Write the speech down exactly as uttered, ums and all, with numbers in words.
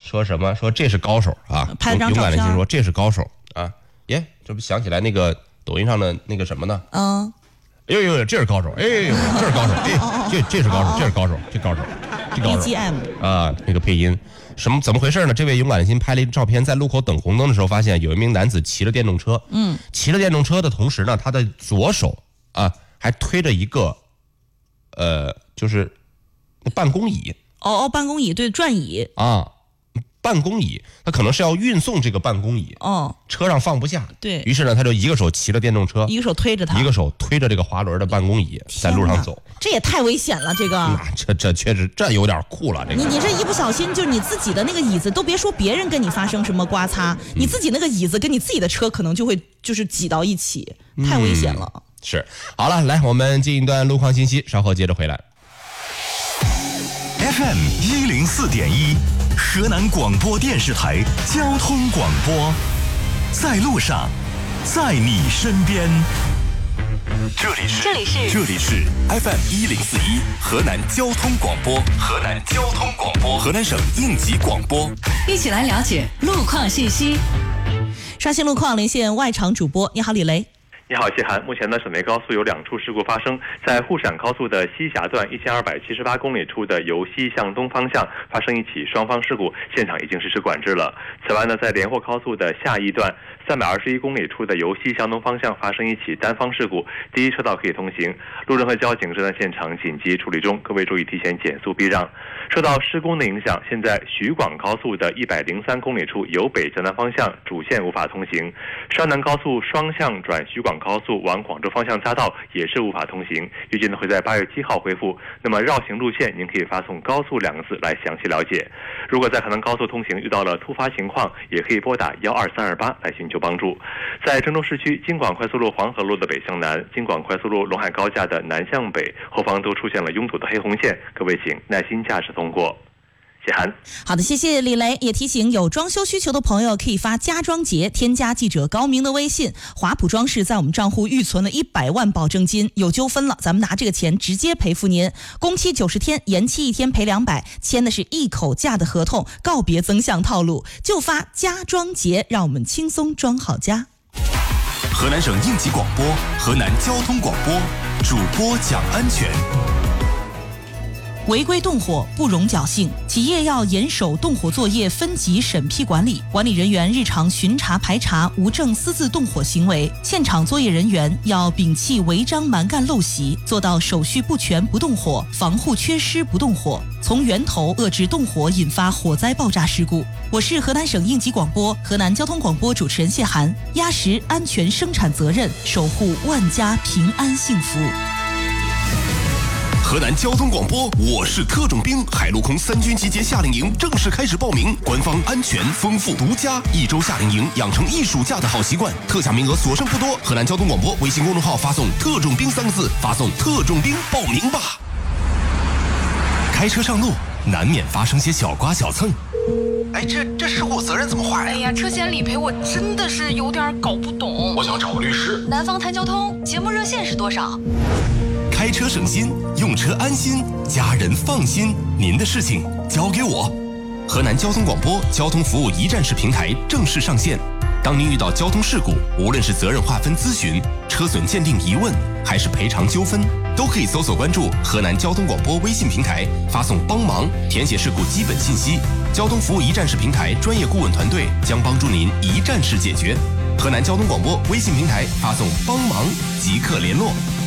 说什么？说这是高手啊！ 拍了张照片， 勇敢的心说这是高手啊！耶，这不想起来那个抖音上的那个什么呢？ 嗯， 哎呦呦，这是高手！哎呦，这是高手！哎，这这是高手，这是高手，这高手，这高手 B G M 啊！那个配音。什么怎么回事呢？这位勇敢的心拍了一张照片，在路口等红灯的时候，发现有一名男子骑了电动车。嗯，骑了电动车的同时呢，他的左手啊还推着一个，呃，就是办公椅。 哦哦，办公椅，对，转椅啊，办公椅，他可能是要运送这个办公椅。 哦， 车上放不下， 对于是呢，他就一个手骑着电动车， 一个手推着它， 一个手推着这个滑轮的办公椅在路上走。 这也太危险了，这个。 那这这确实这有点酷了，这个。 你你这一不小心，就是你自己的那个椅子，都别说别人跟你发生什么刮擦，嗯、你自己那个椅子跟你自己的车可能就会就是挤到一起，太危险了。嗯、 是，好了，来我们进一段路况信息，稍后接着回来。 F M 一零四点一，河南广播电视台交通广播，在路上，在你身边。这里是这里是这里是 F M 一零四一河南交通广播，河南交通广播，河南省应急广播， 一起来了解路况信息。 刷新路况，连线外场主播，你好，李雷。 你好，谢涵。目前呢，省内高速有两处事故发生，在沪陕高速的西峡段一千二百七十八公里处的由西向东方向发生一起双方事故，现场已经实施管制了。此外呢，在连霍高速的下一段三百二十一公里处的由西向东方向发生一起单方事故，第一车道可以通行，路人和交警正在现场紧急处理中，各位注意提前减速避让。受到施工的影响，现在徐广高速的一百零三公里处由北向南方向主线无法通行，双南高速双向转徐广高速往广州方向匝道也是无法通行，预计呢会在八月七号恢复。那么绕行路线您可以发送高速两个字来详细了解。如果在河南高速通行遇到了突发情况，也可以拨打幺二三二八来寻求帮助。在郑州市区京广快速路黄河路的北向南，京广快速路陇海高架的南向北后方都出现了拥堵的黑红线，各位请耐心驾驶通过。谢涵。 好的，谢谢李雷。也提醒有装修需求的朋友可以发家装节，添加记者高明的微信，华普装饰在我们账户预存了一百万保证金，有纠纷了咱们拿这个钱直接赔付您，工期九十天，延期一天赔两百，签的是一口价的合同，告别增项套路，就发家装节，让我们轻松装好家。 河南省应急广播，河南交通广播，主播讲安全。 违规动火不容侥幸，企业要严守动火作业分级审批管理，管理人员日常巡查排查无证私自动火行为，现场作业人员要摒弃违章蛮干陋习，做到手续不全不动火，防护缺失不动火，从源头遏制动火引发火灾爆炸事故。我是河南省应急广播、河南交通广播主持人谢涵，压实安全生产责任，守护万家平安幸福。 河南交通广播，我是特种兵，海陆空三军集结夏令营正式开始报名，官方安全丰富独家，一周夏令营养成一暑假的好习惯，特价名额所剩不多。河南交通广播微信公众号发送特种兵三个字，发送特种兵报名吧。开车上路难免发生些小刮小蹭， 哎，这这事故责任怎么划呀？ 哎呀，车险理赔我真的是有点搞不懂。 我想找个律师。 南方谈交通节目热线是多少？ 开车省心，用车安心，家人放心，您的事情交给我。河南交通广播交通服务一站式平台正式上线。当您遇到交通事故，无论是责任划分咨询、车损鉴定疑问，还是赔偿纠纷，都可以搜索关注河南交通广播微信平台，发送帮忙，填写事故基本信息。交通服务一站式平台专业顾问团队将帮助您一站式解决。河南交通广播微信平台发送帮忙即刻联络。